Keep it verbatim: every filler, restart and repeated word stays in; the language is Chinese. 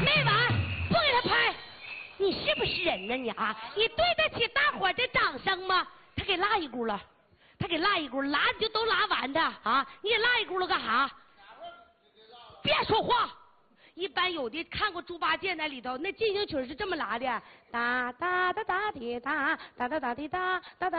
没完，不给他拍！你是不是人呢你啊？你对得起大伙这掌声吗？他给拉一轱了，他给拉一轱，拉你就都拉完的啊！你给拉一轱辘干啥？别说话。一般有的看过猪八戒那里头，那进行曲是这么拉的：哒哒哒哒滴哒，哒哒哒滴哒，哒哒。